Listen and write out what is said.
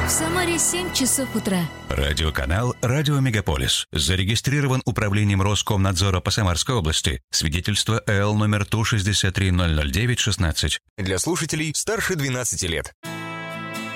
В Самаре 7 часов утра. Радиоканал «Радио Мегаполис». Зарегистрирован управлением Роскомнадзора по Самарской области. Свидетельство ЭЛ номер 163-009-16. Для слушателей старше 12 лет.